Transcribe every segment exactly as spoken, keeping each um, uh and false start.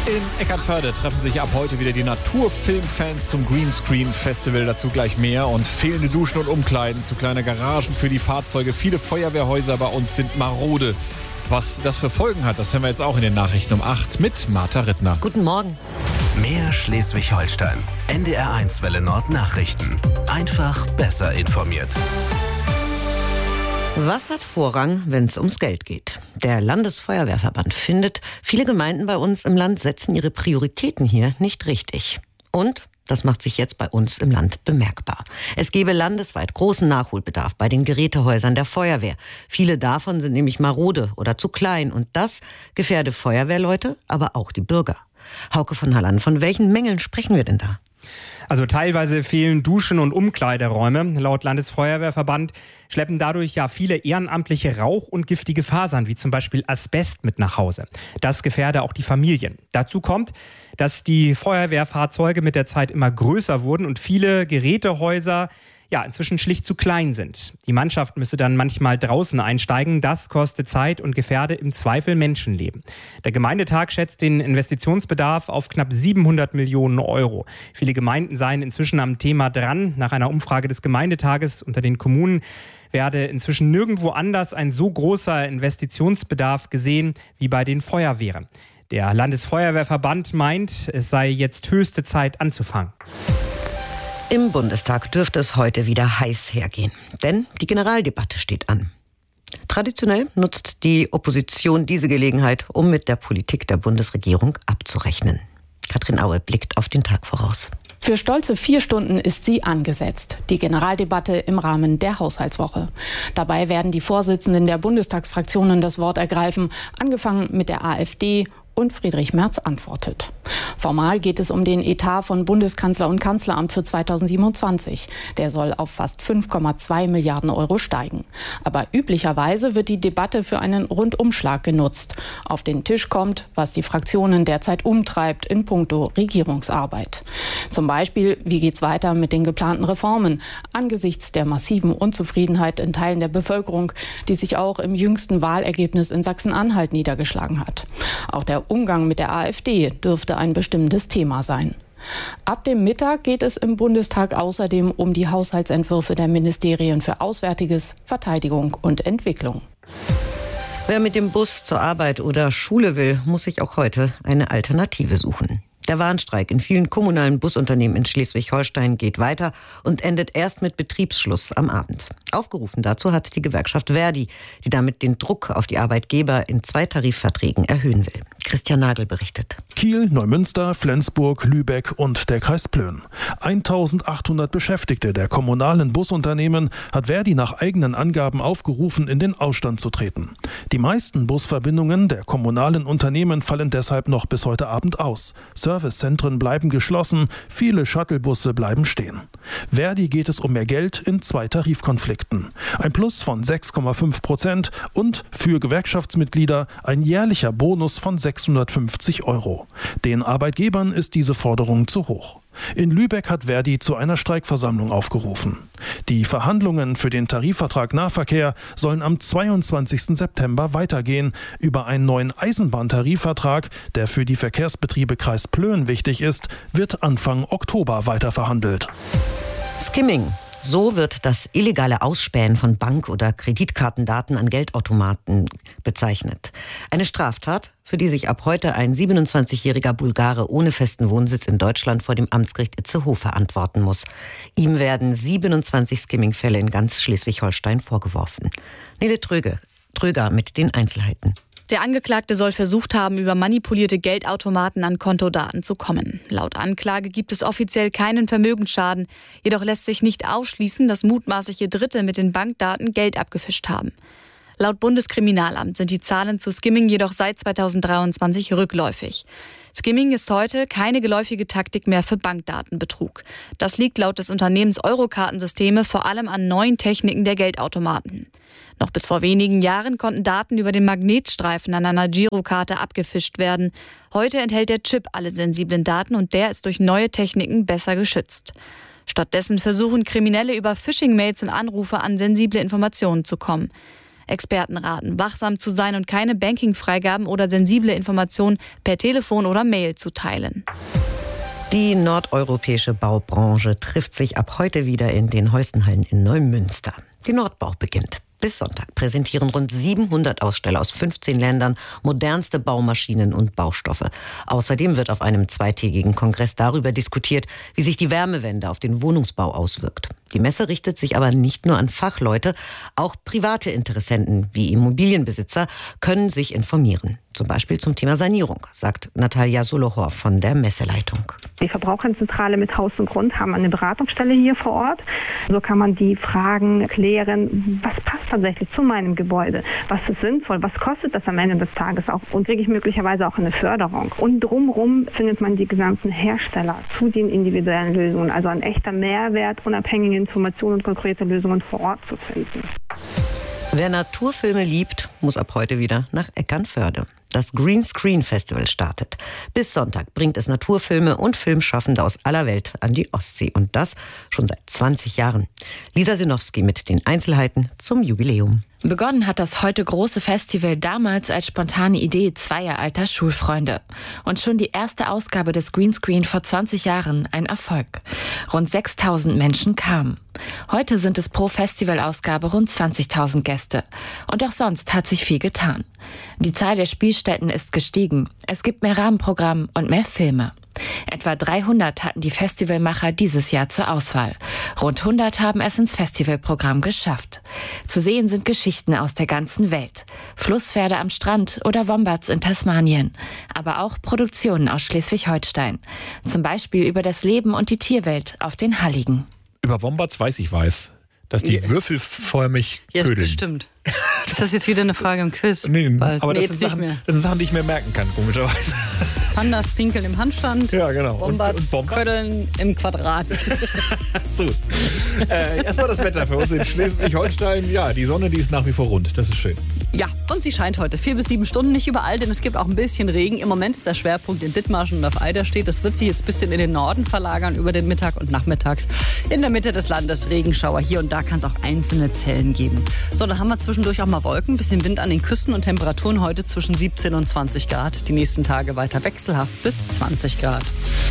In Eckernförde treffen sich ab heute wieder die Naturfilmfans zum Greenscreen Festival. Dazu gleich mehr. Und fehlende Duschen und Umkleiden, zu kleine Garagen für die Fahrzeuge. Viele Feuerwehrhäuser bei uns sind marode. Was das für Folgen hat, das hören wir jetzt auch in den Nachrichten um acht mit Martha Rittner. Guten Morgen. Mehr Schleswig-Holstein. N D R eins Welle Nord Nachrichten. Einfach besser informiert. Was hat Vorrang, wenn es ums Geld geht? Der Landesfeuerwehrverband findet, viele Gemeinden bei uns im Land setzen ihre Prioritäten hier nicht richtig. Und das macht sich jetzt bei uns im Land bemerkbar. Es gebe landesweit großen Nachholbedarf bei den Gerätehäusern der Feuerwehr. Viele davon sind nämlich marode oder zu klein. Und das gefährde Feuerwehrleute, aber auch die Bürger. Hauke von Halland, von welchen Mängeln sprechen wir denn da? Also teilweise fehlen Duschen- und Umkleideräume. Laut Landesfeuerwehrverband schleppen dadurch ja viele ehrenamtliche Rauch- und giftige Fasern, wie zum Beispiel Asbest, mit nach Hause. Das gefährde auch die Familien. Dazu kommt, dass die Feuerwehrfahrzeuge mit der Zeit immer größer wurden und viele Gerätehäuser ja inzwischen schlicht zu klein sind. Die Mannschaft müsse dann manchmal draußen einsteigen. Das kostet Zeit und gefährde im Zweifel Menschenleben. Der Gemeindetag schätzt den Investitionsbedarf auf knapp siebenhundert Millionen Euro. Viele Gemeinden seien inzwischen am Thema dran. Nach einer Umfrage des Gemeindetages unter den Kommunen werde inzwischen nirgendwo anders ein so großer Investitionsbedarf gesehen wie bei den Feuerwehren. Der Landesfeuerwehrverband meint, es sei jetzt höchste Zeit anzufangen. Im Bundestag dürfte es heute wieder heiß hergehen, denn die Generaldebatte steht an. Traditionell nutzt die Opposition diese Gelegenheit, um mit der Politik der Bundesregierung abzurechnen. Katrin Aue blickt auf den Tag voraus. Für stolze vier Stunden ist sie angesetzt, die Generaldebatte im Rahmen der Haushaltswoche. Dabei werden die Vorsitzenden der Bundestagsfraktionen das Wort ergreifen, angefangen mit der AfD. Und Friedrich Merz antwortet. Formal geht es um den Etat von Bundeskanzler und Kanzleramt für zweitausendsiebenundzwanzig. Der soll auf fast fünf Komma zwei Milliarden Euro steigen. Aber üblicherweise wird die Debatte für einen Rundumschlag genutzt. Auf den Tisch kommt, was die Fraktionen derzeit umtreibt in puncto Regierungsarbeit. Zum Beispiel, wie geht's weiter mit den geplanten Reformen angesichts der massiven Unzufriedenheit in Teilen der Bevölkerung, die sich auch im jüngsten Wahlergebnis in Sachsen-Anhalt niedergeschlagen hat. Auch der Umgang mit der AfD dürfte ein bestimmendes Thema sein. Ab dem Mittag geht es im Bundestag außerdem um die Haushaltsentwürfe der Ministerien für Auswärtiges, Verteidigung und Entwicklung. Wer mit dem Bus zur Arbeit oder Schule will, muss sich auch heute eine Alternative suchen. Der Warnstreik in vielen kommunalen Busunternehmen in Schleswig-Holstein geht weiter und endet erst mit Betriebsschluss am Abend. Aufgerufen dazu hat die Gewerkschaft Verdi, die damit den Druck auf die Arbeitgeber in zwei Tarifverträgen erhöhen will. Christian Nagel berichtet. Kiel, Neumünster, Flensburg, Lübeck und der Kreis Plön. eintausendachthundert Beschäftigte der kommunalen Busunternehmen hat Verdi nach eigenen Angaben aufgerufen, in den Ausstand zu treten. Die meisten Busverbindungen der kommunalen Unternehmen fallen deshalb noch bis heute Abend aus. Servicezentren bleiben geschlossen, viele Shuttlebusse bleiben stehen. Verdi geht es um mehr Geld in zwei Tarifkonflikten. Ein Plus von sechs Komma fünf Prozent und für Gewerkschaftsmitglieder ein jährlicher Bonus von sechshundertfünfzig Euro. Den Arbeitgebern ist diese Forderung zu hoch. In Lübeck hat Verdi zu einer Streikversammlung aufgerufen. Die Verhandlungen für den Tarifvertrag Nahverkehr sollen am zweiundzwanzigsten September weitergehen. Über einen neuen Eisenbahntarifvertrag, der für die Verkehrsbetriebe Kreis Plön wichtig ist, wird Anfang Oktober weiter verhandelt. Skimming. So wird das illegale Ausspähen von Bank- oder Kreditkartendaten an Geldautomaten bezeichnet. Eine Straftat, für die sich ab heute ein siebenundzwanzigjähriger Bulgare ohne festen Wohnsitz in Deutschland vor dem Amtsgericht Itzehoe verantworten muss. Ihm werden siebenundzwanzig Skimming-Fälle in ganz Schleswig-Holstein vorgeworfen. Nele Tröge, Tröger mit den Einzelheiten. Der Angeklagte soll versucht haben, über manipulierte Geldautomaten an Kontodaten zu kommen. Laut Anklage gibt es offiziell keinen Vermögensschaden. Jedoch lässt sich nicht ausschließen, dass mutmaßliche Dritte mit den Bankdaten Geld abgefischt haben. Laut Bundeskriminalamt sind die Zahlen zu Skimming jedoch seit zweitausenddreiundzwanzig rückläufig. Skimming ist heute keine geläufige Taktik mehr für Bankdatenbetrug. Das liegt laut des Unternehmens Eurokartensysteme vor allem an neuen Techniken der Geldautomaten. Noch bis vor wenigen Jahren konnten Daten über den Magnetstreifen an einer Girokarte abgefischt werden. Heute enthält der Chip alle sensiblen Daten und der ist durch neue Techniken besser geschützt. Stattdessen versuchen Kriminelle über Phishing-Mails und Anrufe an sensible Informationen zu kommen. Experten raten, wachsam zu sein und keine Banking-Freigaben oder sensible Informationen per Telefon oder Mail zu teilen. Die nordeuropäische Baubranche trifft sich ab heute wieder in den Heusenhallen in Neumünster. Die Nordbau beginnt. Bis Sonntag präsentieren rund siebenhundert Aussteller aus fünfzehn Ländern modernste Baumaschinen und Baustoffe. Außerdem wird auf einem zweitägigen Kongress darüber diskutiert, wie sich die Wärmewende auf den Wohnungsbau auswirkt. Die Messe richtet sich aber nicht nur an Fachleute, auch private Interessenten wie Immobilienbesitzer können sich informieren. Zum Beispiel zum Thema Sanierung, sagt Natalia Solohor von der Messeleitung. Die Verbraucherzentrale mit Haus und Grund haben eine Beratungsstelle hier vor Ort. So kann man die Fragen klären, was passt tatsächlich zu meinem Gebäude, was ist sinnvoll, was kostet das am Ende des Tages auch und kriege ich möglicherweise auch eine Förderung. Und drumherum findet man die gesamten Hersteller zu den individuellen Lösungen, also ein echter Mehrwert, unabhängige Informationen und konkrete Lösungen vor Ort zu finden. Wer Naturfilme liebt, muss ab heute wieder nach Eckernförde. Das Green Screen Festival startet. Bis Sonntag bringt es Naturfilme und Filmschaffende aus aller Welt an die Ostsee. Und das schon seit zwanzig Jahren. Lisa Sinowski mit den Einzelheiten zum Jubiläum. Begonnen hat das heute große Festival damals als spontane Idee zweier alter Schulfreunde. Und schon die erste Ausgabe des Greenscreen vor zwanzig Jahren ein Erfolg. Rund sechstausend Menschen kamen. Heute sind es pro Festivalausgabe rund zwanzigtausend Gäste. Und auch sonst hat sich viel getan. Die Zahl der Spielstätten ist gestiegen. Es gibt mehr Rahmenprogramm und mehr Filme. Etwa dreihundert hatten die Festivalmacher dieses Jahr zur Auswahl. Rund hundert haben es ins Festivalprogramm geschafft. Zu sehen sind Geschichten aus der ganzen Welt. Flusspferde am Strand oder Wombats in Tasmanien. Aber auch Produktionen aus Schleswig-Holstein. Zum Beispiel über das Leben und die Tierwelt auf den Halligen. Über Wombats weiß ich weiß, dass die ja. würfelförmig ja, ködeln. Bestimmt. Ist das jetzt wieder eine Frage im Quiz? Nee, Bald. aber nee, das, sind Sachen, das sind Sachen, die ich mir merken kann, komischerweise. Pandas pinkeln im Handstand. Ja, genau. Wombats ködeln im Quadrat. So. Äh, erstmal das Wetter für uns in Schleswig-Holstein. Ja, die Sonne, die ist nach wie vor rund. Das ist schön. Ja, und sie scheint heute vier bis sieben Stunden, nicht überall, denn es gibt auch ein bisschen Regen. Im Moment ist der Schwerpunkt in Dithmarschen und auf Eiderstedt. Das wird sich jetzt ein bisschen in den Norden verlagern über den Mittag und nachmittags. In der Mitte des Landes Regenschauer. Hier und da kann es auch einzelne Zellen geben. So, dann haben wir zwischendurch auch mal Wolken, ein bisschen Wind an den Küsten und Temperaturen heute zwischen siebzehn und zwanzig Grad. Die nächsten Tage weiter wechselhaft bis zwanzig Grad.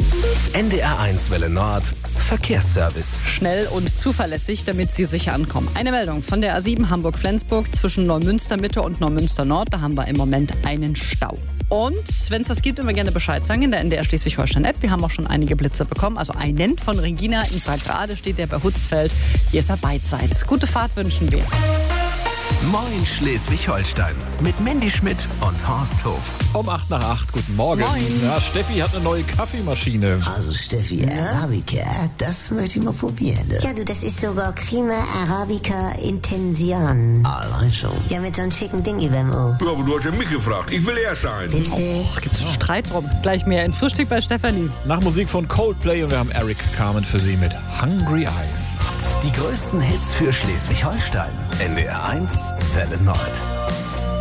N D R eins Welle Nord, Verkehrsservice. Schnell und zuverlässig, damit Sie sicher ankommen. Eine Meldung von der A sieben Hamburg-Flensburg zwischen Neumünster Mitte und Neumünster Nord. Da haben wir im Moment einen Stau. Und wenn es was gibt, immer gerne Bescheid sagen in der N D R Schleswig-Holstein-App. Wir haben auch schon einige Blitze bekommen. Also einen von Regina in Pragrade steht der bei Hutzfeld. Hier ist er beidseits. Gute Fahrt wünschen wir. Moin Schleswig-Holstein mit Mandy Schmidt und Horst Hof. Um acht nach acht, guten Morgen. Moin. Ja, Steffi hat eine neue Kaffeemaschine. Also Steffi, Arabica, das möchte ich mal probieren. Ne? Ja, du, das ist sogar Crema Arabica Intension. Allein schon. Ja, mit so einem schicken Ding über dem Ohr. Ja, aber du hast ja mich gefragt. Ich will erst sein. Bitte? Oh, gibt's einen Streit drum. Gleich mehr in Frühstück bei Stefanie. Nach Musik von Coldplay und wir haben Eric Carmen für Sie mit Hungry Eyes. Die größten Hits für Schleswig-Holstein. N D R eins Welle Nord.